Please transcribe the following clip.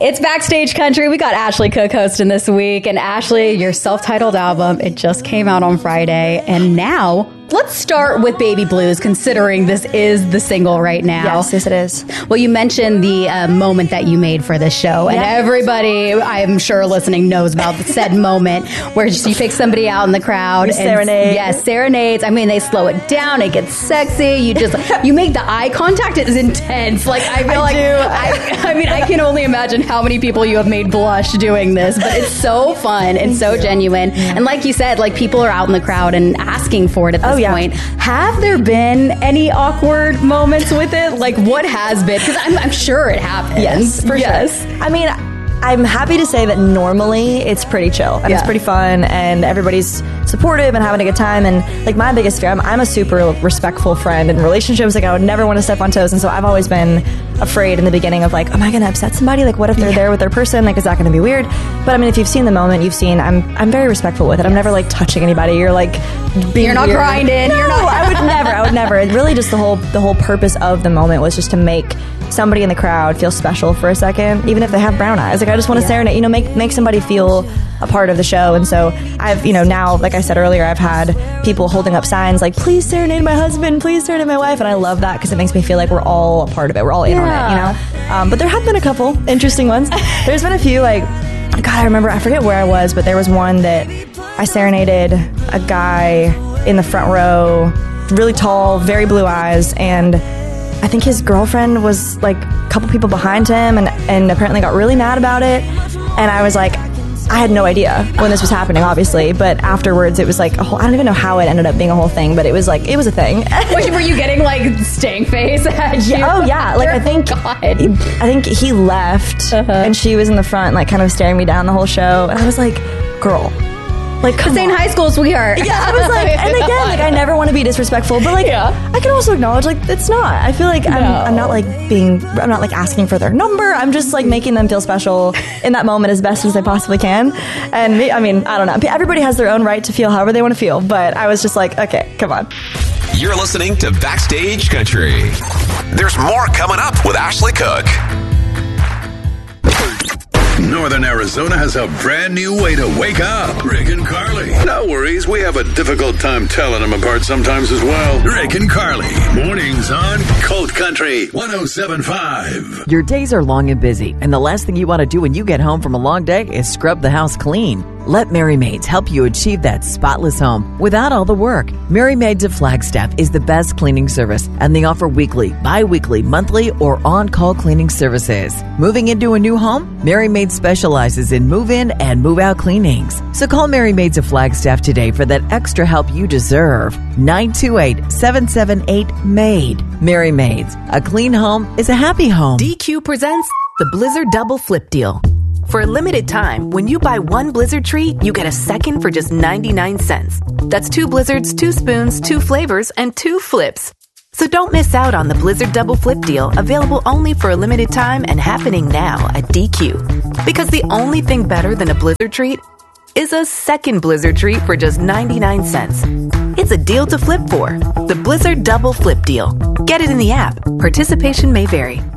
It's Backstage Country. We got Ashley Cook hosting this week. And Ashley, your self-titled album, it just came out on Friday. And now, let's start with Baby Blues, considering this is the single right now. Yes, it is. Well, you mentioned the moment that you made for this show. And everybody, I'm sure listening, knows about the said moment where you pick somebody out in the crowd. You serenade. Yes, serenades. I mean, they slow it down. It gets sexy. You make the eye contact. It is intense. Like, I feel I mean, I can only imagine how many people you have made blush doing this, but it's so fun and so genuine. And like you said, like, people are out in the crowd and asking for it at this point. Have there been any awkward moments with it? Like, what has been? Because I'm sure it happens. Yes, for sure. I mean, I'm happy to say that normally it's pretty chill and it's pretty fun and everybody's supportive and having a good time. And like, my biggest fear, I'm a super respectful friend in relationships. Like, I would never want to step on toes. And so I've always been afraid in the beginning of like, am I going to upset somebody? Like, what if they're there with their person? Like, is that going to be weird? But I mean, if you've seen the moment, you've seen, I'm very respectful with it. I'm never like touching anybody. You're like, you're not weird. grinding. No, I would never. It really just the whole purpose of the moment was just to make somebody in the crowd feel special for a second, even if they have brown eyes. Like, I just want to serenade, make somebody feel a part of the show. And so I've, now, like I said earlier, I've had people holding up signs like, please serenade my husband, please serenade my wife. And I love that because it makes me feel like we're all a part of it. We're all in on it, But there have been a couple interesting ones. There's been a few, like, God, I remember, I forget where I was, but there was one that I serenaded a guy in the front row, really tall, very blue eyes, and I think his girlfriend was like a couple people behind him and apparently got really mad about it. And I was like, I had no idea when this was happening, obviously, but afterwards it was like a whole, I don't even know how it ended up being a whole thing, but it was like, it was a thing. Were you getting like stank face at you? Oh yeah, like I think he left and she was in the front, like kind of staring me down the whole show, and I was like, girl, like, this ain't high school, sweetheart. Yeah, I was like, and again, like, I never want to be disrespectful, but like, I can also acknowledge, like, it's not. I feel like I'm not like asking for their number. I'm just like making them feel special in that moment as best as I possibly can. And I mean, I don't know. Everybody has their own right to feel however they want to feel, but I was just like, okay, come on. You're listening to Backstage Country. There's more coming up with Ashley Cook. Northern Arizona has a brand new way to wake up. Rick and Carly. No worries, we have a difficult time telling them apart sometimes as well. Rick and Carly. Mornings on Colt Country 107.5. Your days are long and busy, and the last thing you want to do when you get home from a long day is scrub the house clean. Let Mary Maids help you achieve that spotless home without all the work. Mary Maids of Flagstaff is the best cleaning service, and they offer weekly, bi-weekly, monthly, or on-call cleaning services. Moving into a new home? Mary Maids specializes in move-in and move-out cleanings. So call Mary Maids of Flagstaff today for that extra help you deserve. 928-778-MAID. Mary Maids. A clean home is a happy home. DQ presents the Blizzard Double Flip Deal. For a limited time, when you buy one Blizzard treat, you get a second for just 99 cents. That's 2 Blizzards, 2 spoons, 2 flavors, and 2 flips. So don't miss out on the Blizzard Double Flip Deal, available only for a limited time and happening now at DQ. Because the only thing better than a Blizzard treat is a second Blizzard treat for just 99 cents. It's a deal to flip for. The Blizzard Double Flip Deal. Get it in the app. Participation may vary.